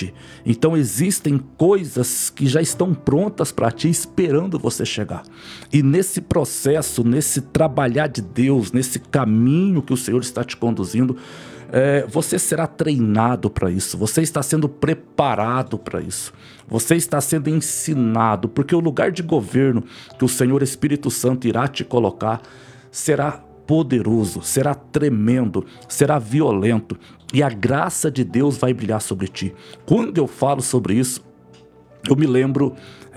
ti. Então existem coisas que já estão prontas para ti, esperando você chegar. E nesse processo, nesse trabalhar de Deus, nesse caminho que o Senhor está te conduzindo, você será treinado para isso, você está sendo preparado para isso, você está sendo ensinado, porque o lugar de governo que o Senhor Espírito Santo irá te colocar será poderoso, será tremendo, será violento, e a graça de Deus vai brilhar sobre ti. Quando eu falo sobre isso, eu me lembro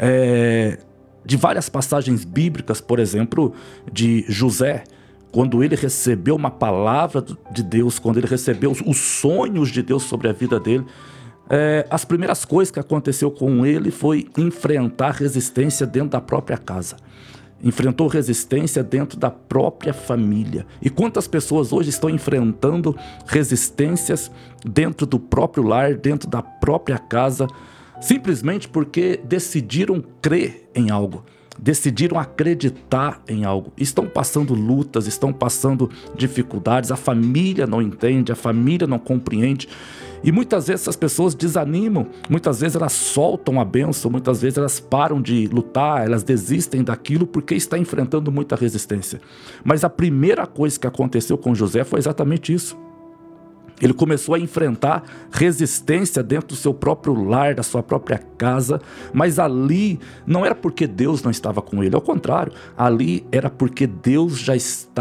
de várias passagens bíblicas, por exemplo, de José, quando ele recebeu uma palavra de Deus, quando ele recebeu os sonhos de Deus sobre a vida dele, as primeiras coisas que aconteceu com ele foi enfrentar resistência dentro da própria casa. Enfrentou resistência dentro da própria família. E quantas pessoas hoje estão enfrentando resistências dentro do próprio lar, dentro da própria casa, simplesmente porque decidiram crer em algo, decidiram acreditar em algo, estão passando lutas, estão passando dificuldades, a família não entende, a família não compreende, e muitas vezes essas pessoas desanimam, muitas vezes elas soltam a bênção, muitas vezes elas param de lutar, elas desistem daquilo porque está enfrentando muita resistência. Mas a primeira coisa que aconteceu com José foi exatamente isso. Ele começou a enfrentar resistência dentro do seu próprio lar, da sua própria casa, mas ali não era porque Deus não estava com ele, ao contrário, ali era porque Deus já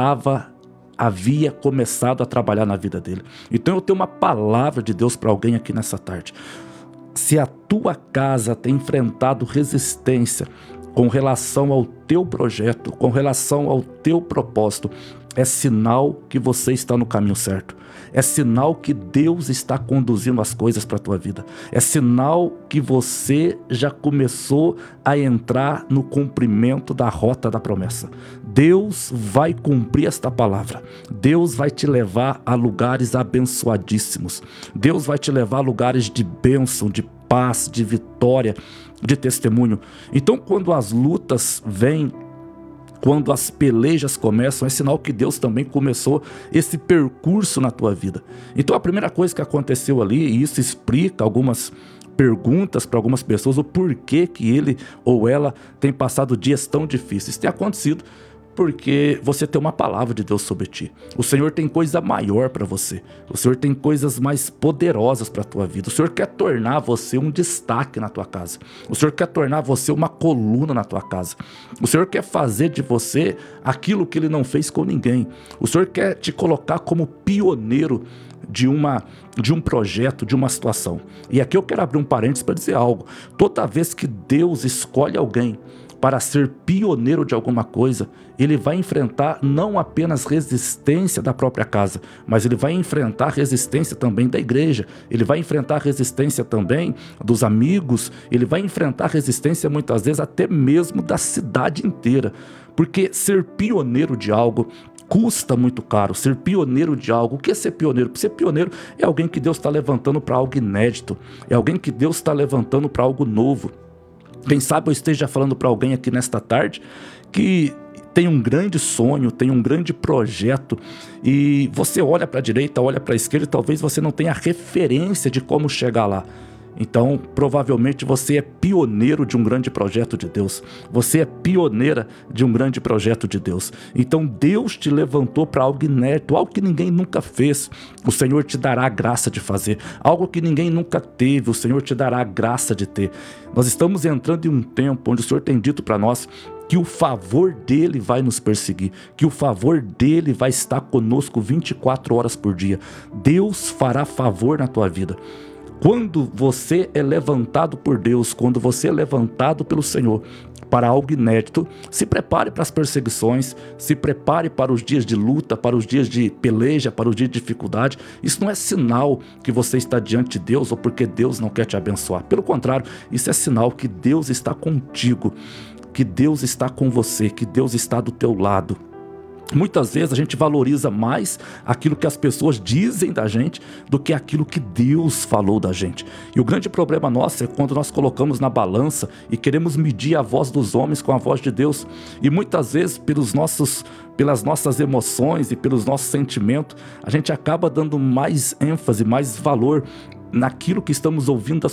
havia começado a trabalhar na vida dele. Então eu tenho uma palavra de Deus para alguém aqui nessa tarde. Se a tua casa tem enfrentado resistência com relação ao teu projeto, com relação ao teu propósito, é sinal que você está no caminho certo. É sinal que Deus está conduzindo as coisas para a tua vida. É sinal que você já começou a entrar no cumprimento da rota da promessa. Deus vai cumprir esta palavra. Deus vai te levar a lugares abençoadíssimos. Deus vai te levar a lugares de bênção, de paz, de vitória, de testemunho. Então, quando as lutas vêm, quando as pelejas começam, é sinal que Deus também começou esse percurso na tua vida. Então a primeira coisa que aconteceu ali, e isso explica algumas perguntas para algumas pessoas, o porquê que ele ou ela tem passado dias tão difíceis. Tem acontecido porque você tem uma palavra de Deus sobre ti. O Senhor tem coisa maior para você. O Senhor tem coisas mais poderosas para a tua vida. O Senhor quer tornar você um destaque na tua casa. O Senhor quer tornar você uma coluna na tua casa. O Senhor quer fazer de você aquilo que Ele não fez com ninguém. O Senhor quer te colocar como pioneiro de um projeto, de uma situação. E aqui eu quero abrir um parênteses para dizer algo. Toda vez que Deus escolhe alguém para ser pioneiro de alguma coisa, ele vai enfrentar não apenas resistência da própria casa, mas ele vai enfrentar resistência também da igreja, ele vai enfrentar resistência também dos amigos, ele vai enfrentar resistência muitas vezes até mesmo da cidade inteira, porque ser pioneiro de algo custa muito caro. Ser pioneiro de algo, o que é ser pioneiro? Ser pioneiro é alguém que Deus está levantando para algo inédito, é alguém que Deus está levantando para algo novo. Quem sabe eu esteja falando para alguém aqui nesta tarde que tem um grande sonho, tem um grande projeto, e você olha para a direita, olha para a esquerda e talvez você não tenha referência de como chegar lá. Então, provavelmente você é pioneiro de um grande projeto de Deus. Você é pioneira de um grande projeto de Deus. Então, Deus te levantou para algo inédito, algo que ninguém nunca fez. O Senhor te dará a graça de fazer. Algo que ninguém nunca teve, o Senhor te dará a graça de ter. Nós estamos entrando em um tempo onde o Senhor tem dito para nós que o favor dele vai nos perseguir, que o favor dele vai estar conosco 24 horas por dia. Deus fará favor na tua vida. Quando você é levantado por Deus, quando você é levantado pelo Senhor para algo inédito, se prepare para as perseguições, se prepare para os dias de luta, para os dias de peleja, para os dias de dificuldade. Isso não é sinal que você está diante de Deus ou porque Deus não quer te abençoar. Pelo contrário, isso é sinal que Deus está contigo, que Deus está com você, que Deus está do teu lado. Muitas vezes a gente valoriza mais aquilo que as pessoas dizem da gente do que aquilo que Deus falou da gente. E o grande problema nosso é quando nós colocamos na balança e queremos medir a voz dos homens com a voz de Deus. E muitas vezes pelas nossas emoções e pelos nossos sentimentos, a gente acaba dando mais ênfase, mais valor naquilo que estamos ouvindo das